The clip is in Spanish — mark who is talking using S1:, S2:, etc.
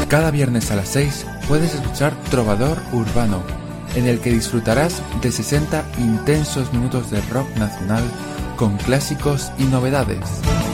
S1: Cada viernes a las 6 puedes escuchar Trovador Urbano, en el que disfrutarás de 60 intensos minutos de rock nacional con clásicos y novedades.